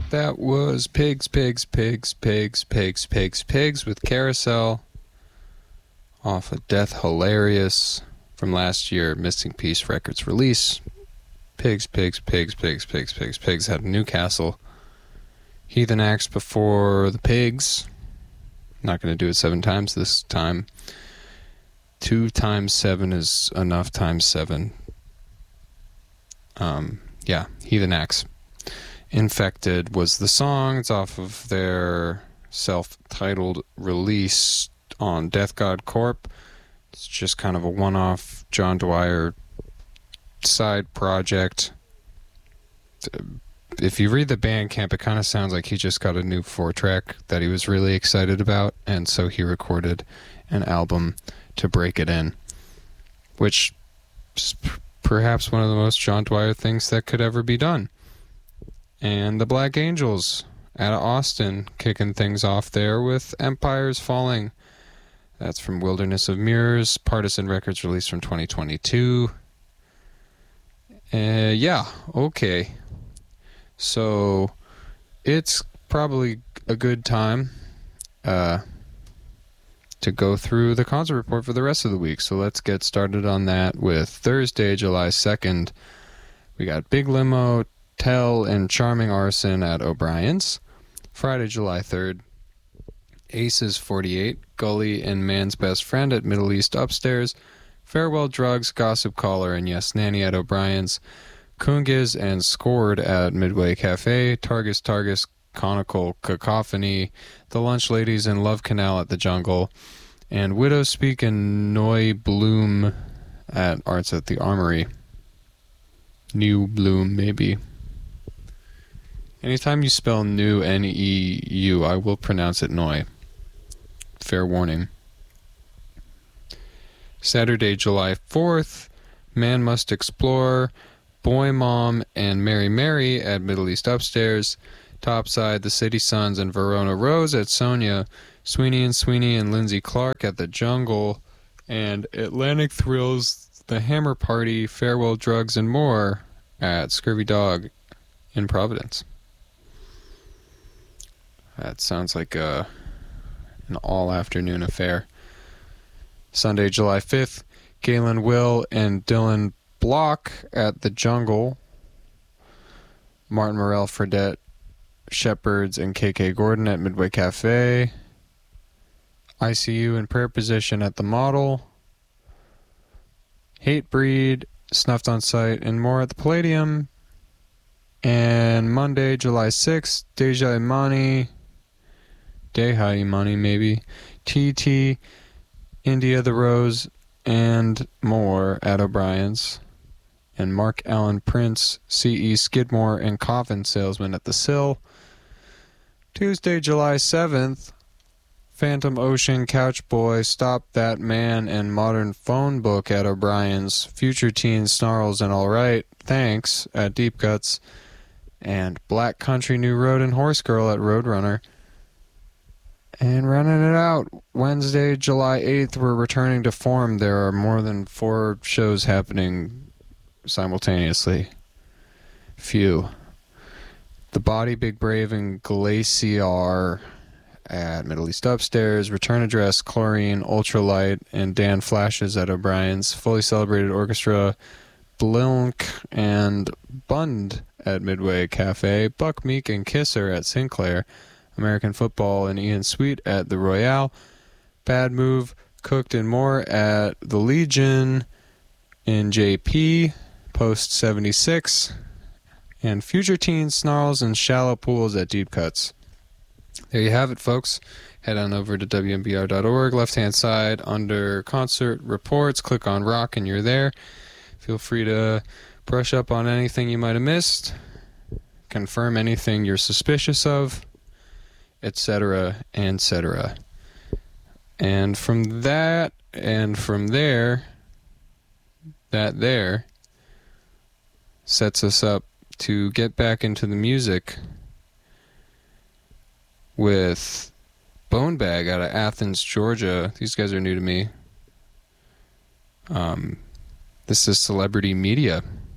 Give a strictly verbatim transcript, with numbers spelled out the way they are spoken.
That was Pigs, Pigs, Pigs, Pigs, Pigs, Pigs, Pigs with Carousel off of Death Hilarious from last year, Missing Piece Records release. Pigs, Pigs, Pigs, Pigs, Pigs, Pigs, Pigs out of Newcastle. Heathen Acts before the Pigs. Not going to do it seven times this time. Two times seven is enough times seven. Um, yeah, Heathen Acts. Infected was the song. It's off of their self-titled release on Death God Corp. It's just kind of a one-off John Dwyer side project. If you read the Bandcamp, it kind of sounds like he just got a new four-track that he was really excited about, and so he recorded an album to break it in, which is perhaps one of the most John Dwyer things that could ever be done. And the Black Angels out of Austin kicking things off there with Empires Falling. That's from Wilderness of Mirrors, Partisan Records released from twenty twenty-two. Uh, yeah, okay. So it's probably a good time uh, to go through the concert report for the rest of the week. So let's get started on that with Thursday, July second. We got Big Limo, Tell, and Charming Arson at O'Brien's. Friday, July third, Aces forty-eight, Gully, and Man's Best Friend at Middle East Upstairs. Farewell Drugs, Gossip Caller, and Yes Nanny at O'Brien's. Kungiz and Scored at Midway Cafe. Targus Targus, Conical Cacophony. The Lunch Ladies and Love Canal at the Jungle. And Widow Speak and Noi Bloom at Arts at the Armory. New Bloom, maybe. Anytime you spell new, N E U, I will pronounce it Noi. Fair warning. Saturday, July fourth, Man Must Explore, Boy Mom, and Mary Mary at Middle East Upstairs. Topside, The City Sons and Verona Rose at Sonia. Sweeney and Sweeney and Lindsay Clark at the Jungle. And Atlantic Thrills, The Hammer Party, Farewell Drugs, and more at Scurvy Dog in Providence. That sounds like a, an all-afternoon affair. Sunday, July fifth, Galen Will and Dylan Block at the Jungle. Martin Morell, Fredette, Shepherds, and K K Gordon at Midway Cafe. I C U in Prayer Position at the Model. Hatebreed, Snuffed on Sight, and more at the Palladium. And Monday, July sixth, Deja Imani, Deja Imani maybe, T T, India the Rose, and more at O'Brien's. And Mark Allen Prince, C E Skidmore, and Coffin Salesman at the Sill. Tuesday, July seventh, Phantom Ocean, Couch Boy, Stop That Man, and Modern Phone Book at O'Brien's. Future Teen, Snarls, and Alright, Thanks at Deep Cuts. And Black Country New Road and Horse Girl at Roadrunner. And running it out, Wednesday, July eighth, we're returning to form. There are more than four shows happening simultaneously. Few. The Body, Big Brave, and Glaciar at Middle East Upstairs. Return Address, Chlorine, Ultralight, and Dan Flashes at O'Brien's. Fully Celebrated Orchestra, Blink, and Bund at Midway Cafe. Buck Meek and Kisser at Sinclair. American Football and Ian Sweet at the Royale. Bad Move, Cooked, and more at the Legion in J P, Post seventy-six. And Future Teens, Snarls, and Shallow Pools at Deep Cuts. There you have it, folks. Head on over to W M B R dot org, left-hand side, under Concert Reports. Click on Rock, and you're there. Feel free to brush up on anything you might have missed, confirm anything you're suspicious of, etc., et cetera. And from that, and from there, that there sets us up to get back into the music with Bone Bag out of Athens, Georgia. These guys are new to me. Um, this is Celebrity Media.